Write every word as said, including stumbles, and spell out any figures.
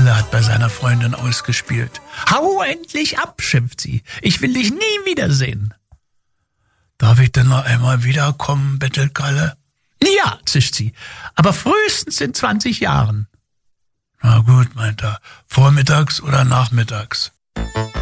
Kalle hat bei seiner Freundin ausgespielt. Hau endlich ab, schimpft sie. Ich will dich nie wiedersehen. Darf ich denn noch einmal wiederkommen, bettelt Kalle. Ja, zischt sie, aber frühestens in zwanzig Jahren. Na gut, meint er, vormittags oder nachmittags.